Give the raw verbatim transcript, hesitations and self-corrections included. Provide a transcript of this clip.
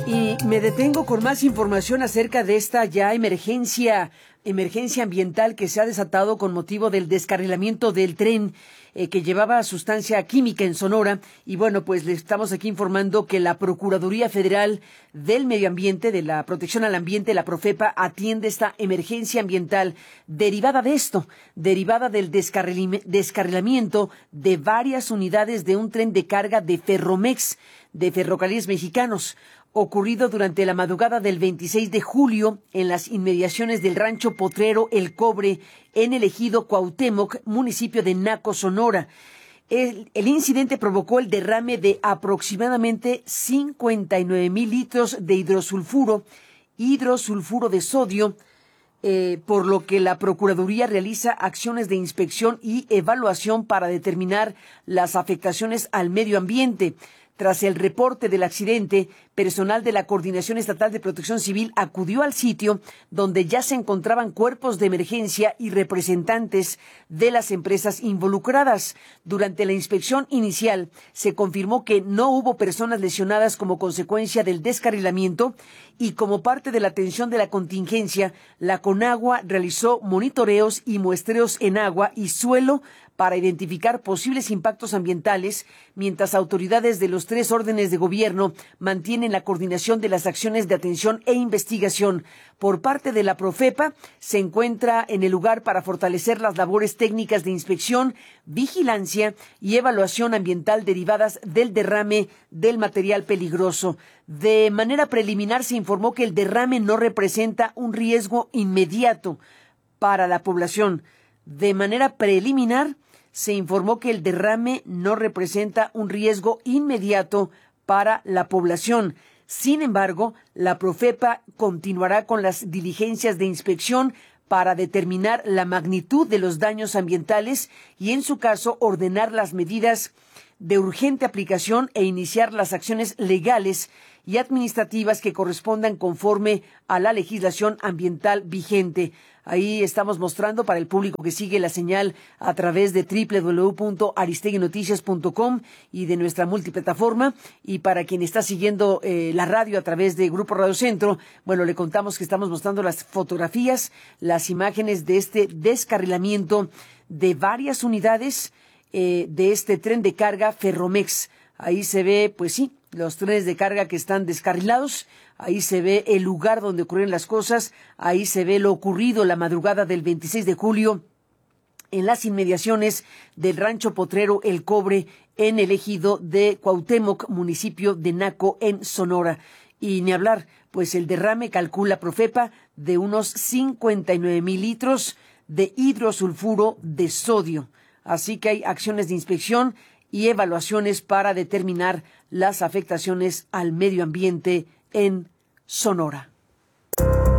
Y me detengo con más información acerca de esta ya emergencia, emergencia ambiental que se ha desatado con motivo del descarrilamiento del tren eh, que llevaba sustancia química en Sonora. Y bueno, pues le estamos aquí informando que la Procuraduría Federal del Medio Ambiente, de la Protección al Ambiente, la Profepa, atiende esta emergencia ambiental derivada de esto, derivada del descarril- descarrilamiento de varias unidades de un tren de carga de Ferromex, de Ferrocarriles Mexicanos, ocurrido durante la madrugada del veintiséis de julio en las inmediaciones del rancho potrero El Cobre en el ejido Cuauhtémoc, municipio de Naco, Sonora. El, el incidente provocó el derrame de aproximadamente cincuenta y nueve mil litros de hidrosulfuro, hidrosulfuro de sodio, eh, por lo que la Procuraduría realiza acciones de inspección y evaluación para determinar las afectaciones al medio ambiente. Tras el reporte del accidente, personal de la Coordinación Estatal de Protección Civil acudió al sitio donde ya se encontraban cuerpos de emergencia y representantes de las empresas involucradas. Durante la inspección inicial, se confirmó que no hubo personas lesionadas como consecuencia del descarrilamiento y como parte de la atención de la contingencia, la Conagua realizó monitoreos y muestreos en agua y suelo para identificar posibles impactos ambientales, mientras autoridades de los tres órdenes de gobierno mantienen la coordinación de las acciones de atención e investigación. Por parte de la Profepa, se encuentra en el lugar para fortalecer las labores técnicas de inspección, vigilancia y evaluación ambiental derivadas del derrame del material peligroso. De manera preliminar, se informó que el derrame no representa un riesgo inmediato para la población. De manera preliminar, se informó que el derrame no representa un riesgo inmediato para la población. Sin embargo, la Profepa continuará con las diligencias de inspección para determinar la magnitud de los daños ambientales y, en su caso, ordenar las medidas de urgente aplicación e iniciar las acciones legales y administrativas que correspondan conforme a la legislación ambiental vigente. Ahí estamos mostrando para el público que sigue la señal a través de doble u doble u doble u punto aristeguinoticias punto com y de nuestra multiplataforma. Y para quien está siguiendo eh, la radio a través de Grupo Radio Centro, bueno, le contamos que estamos mostrando las fotografías, las imágenes de este descarrilamiento de varias unidades eh, de este tren de carga Ferromex. Ahí se ve, pues sí, los trenes de carga que están descarrilados. Ahí se ve el lugar donde ocurrieron las cosas. Ahí se ve lo ocurrido la madrugada del veintiséis de julio en las inmediaciones del rancho potrero El Cobre en el ejido de Cuauhtémoc, municipio de Naco, en Sonora. Y ni hablar, pues el derrame, calcula Profepa, de unos cincuenta y nueve mil litros de hidrosulfuro de sodio. Así que hay acciones de inspección y evaluaciones para determinar las afectaciones al medio ambiente en Sonora.